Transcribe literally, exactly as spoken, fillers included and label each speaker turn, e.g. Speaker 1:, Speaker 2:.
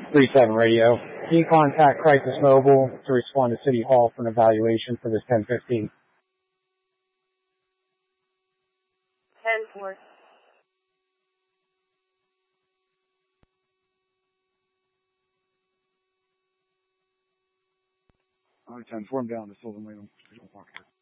Speaker 1: three seven radio. Can you contact Crisis Mobile to respond to City Hall for an evaluation for this ten fifteen?
Speaker 2: ten four.
Speaker 3: All right, ten four, I'm down to Sylvan Wayne.